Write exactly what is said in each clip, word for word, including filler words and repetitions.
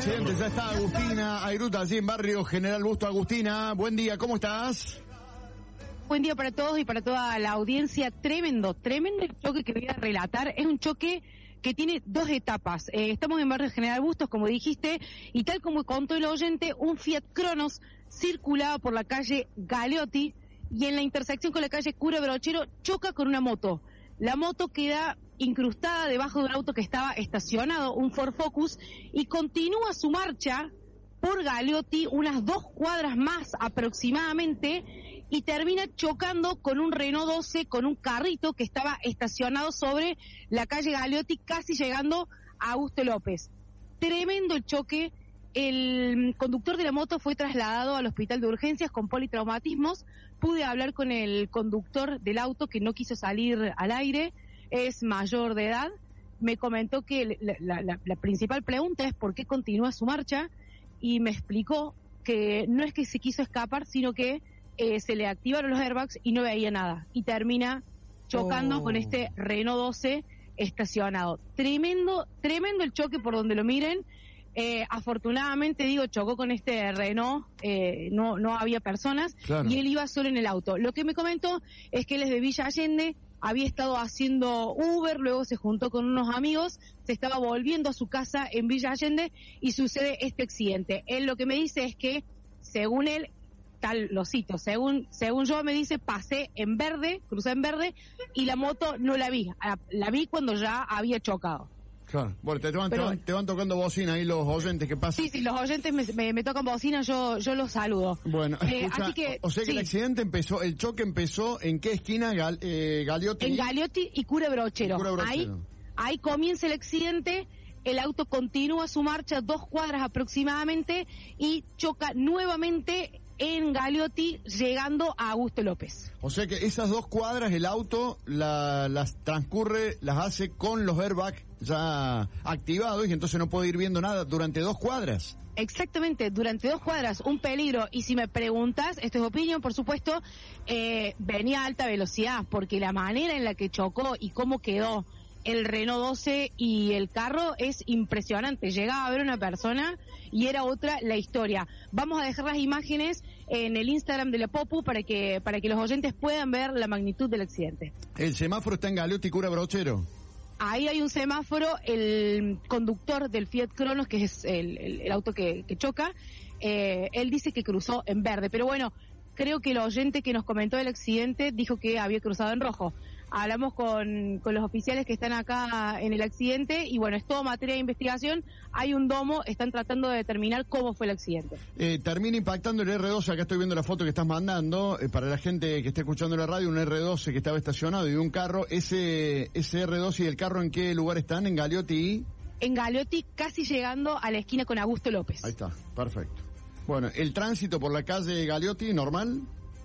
accidente. Ya está Agustina Airuta, allí en Barrio General Busto. Agustina, buen día, ¿cómo estás? Buen día para todos y para toda la audiencia. Tremendo, tremendo el choque que voy a relatar. Es un choque que tiene dos etapas. Eh, estamos en Barrio General Bustos, como dijiste, y tal como contó el oyente, un Fiat Cronos circulaba por la calle Galeotti y en la intersección con la calle Cura Brochero choca con una moto. La moto queda incrustada debajo de un auto que estaba estacionado, un Ford Focus, y continúa su marcha por Galeotti unas dos cuadras más aproximadamente y termina chocando con un Renault doce, con un carrito que estaba estacionado sobre la calle Galeotti, casi llegando a Augusto López. Tremendo el choque. El conductor de la moto fue trasladado al hospital de urgencias con politraumatismos. Pude hablar con el conductor del auto que no quiso salir al aire, es mayor de edad. Me comentó que la, la, la, la principal pregunta es por qué continúa su marcha y me explicó que no es que se quiso escapar, sino que eh, se le activaron los airbags y no veía nada. Y termina chocando oh. con este Renault doce estacionado. Tremendo, tremendo el choque por donde lo miren. Eh, afortunadamente, digo, chocó con este Renault, eh, no no había personas, claro. Y él iba solo en el auto. Lo que me comentó es que él es de Villa Allende, había estado haciendo Uber, luego se juntó con unos amigos, se estaba volviendo a su casa en Villa Allende y sucede este accidente. Él lo que me dice es que, según él, tal lo cito, según según yo me dice, pasé en verde, crucé en verde y la moto no la vi, la, la vi cuando ya había chocado. Claro. Bueno, te, te, van, Pero, te, van, te van tocando bocina ahí los oyentes, ¿qué pasa? Sí, sí, los oyentes me, me, me tocan bocina, yo yo los saludo. Bueno, eh, escucha, así que, o sea que sí. El accidente empezó, el choque empezó ¿en qué esquina? Gal, eh, Galeotti. En Galeotti y Cura Brochero. Cura Brochero. Ahí, ahí comienza el accidente, el auto continúa su marcha dos cuadras aproximadamente y choca nuevamente en Galeotti, llegando a Augusto López. O sea que esas dos cuadras el auto la, las transcurre, las hace con los airbags ya activados y entonces no puede ir viendo nada durante dos cuadras. Exactamente, durante dos cuadras, un peligro. Y si me preguntas, esto es opinión, por supuesto, eh, venía a alta velocidad, porque la manera en la que chocó y cómo quedó el Renault doce y el carro es impresionante. Llegaba a ver una persona y era otra la historia. Vamos a dejar las imágenes en el Instagram de la Popu para que para que los oyentes puedan ver la magnitud del accidente. El semáforo está en Galeotti, Cura Brochero. Ahí hay un semáforo, el conductor del Fiat Cronos, que es el, el, el auto que, que choca, eh, él dice que cruzó en verde, pero bueno, creo que el oyente que nos comentó el accidente dijo que había cruzado en rojo. Hablamos con, con los oficiales que están acá en el accidente y bueno, es todo materia de investigación. Hay un domo, están tratando de determinar cómo fue el accidente. Eh, termina impactando el erre doce, acá estoy viendo la foto que estás mandando, eh, para la gente que está escuchando la radio, un erre doce que estaba estacionado y un carro. Ese ese erre doce y el carro, ¿en qué lugar están? ¿En Galeotti y...? En Galeotti, casi llegando a la esquina con Augusto López. Ahí está, perfecto. Bueno, ¿el tránsito por la calle Galeotti, normal?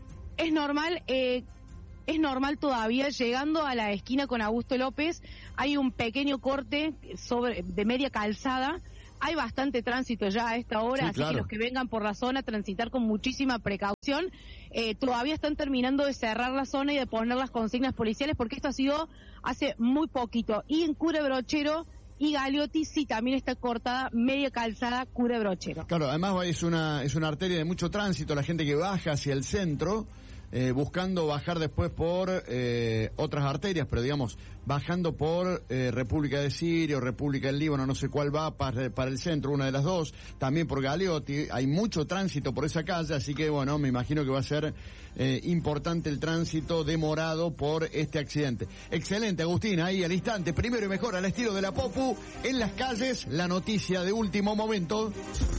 Es normal, eh... Es normal todavía, llegando a la esquina con Augusto López, hay un pequeño corte sobre de media calzada, hay bastante tránsito ya a esta hora, sí, así claro. que los que vengan por la zona, transitar con muchísima precaución. Eh, todavía están terminando de cerrar la zona y de poner las consignas policiales, porque esto ha sido hace muy poquito. Y en Cura Brochero y Galeotti sí también está cortada media calzada Cura Brochero. Claro, además es una es una arteria de mucho tránsito, la gente que baja hacia el centro, Eh, buscando bajar después por eh, otras arterias, pero digamos, bajando por eh, República de Siria o República del Líbano, no sé cuál va para, para el centro, una de las dos, también por Galeotti, hay mucho tránsito por esa calle, así que bueno, me imagino que va a ser eh, importante el tránsito demorado por este accidente. Excelente, Agustín, ahí al instante, primero y mejor al estilo de la Popu, en las calles, la noticia de último momento.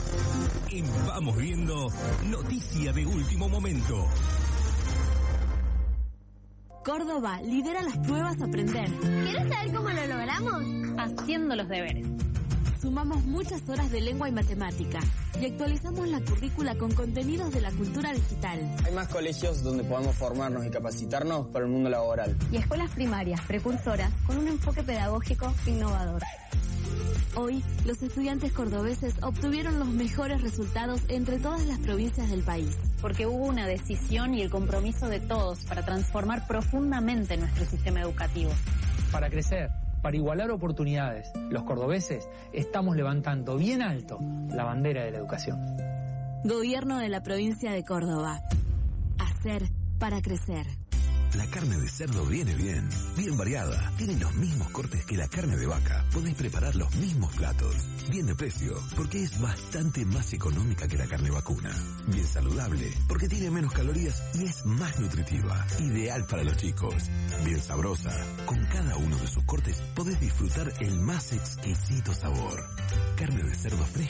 Y vamos viendo noticia de último momento. Córdoba lidera las pruebas Aprender. ¿Quieres saber cómo lo logramos? Haciendo los deberes. Sumamos muchas horas de lengua y matemática y actualizamos la currícula con contenidos de la cultura digital. Hay más colegios donde podamos formarnos y capacitarnos para el mundo laboral. Y escuelas primarias, precursoras, con un enfoque pedagógico innovador. Hoy, los estudiantes cordobeses obtuvieron los mejores resultados entre todas las provincias del país. Porque hubo una decisión y el compromiso de todos para transformar profundamente nuestro sistema educativo. Para crecer, para igualar oportunidades. Los cordobeses estamos levantando bien alto la bandera de la educación. Gobierno de la provincia de Córdoba. Hacer para crecer. La carne de cerdo viene bien, bien variada. Tiene los mismos cortes que la carne de vaca. Podés preparar los mismos platos. Bien de precio, porque es bastante más económica que la carne vacuna. Bien saludable, porque tiene menos calorías y es más nutritiva. Ideal para los chicos. Bien sabrosa. Con cada uno de sus cortes podés disfrutar el más exquisito sabor. Carne de cerdo fresca